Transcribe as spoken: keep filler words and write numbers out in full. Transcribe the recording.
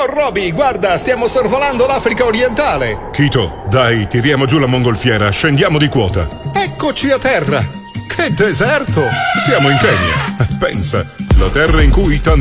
Oh Roby, guarda, stiamo sorvolando l'Africa orientale. Kito, dai, tiriamo giù la mongolfiera, scendiamo di quota. Eccoci a terra. Che deserto. Siamo in Kenya. Pensa, la terra in cui tanti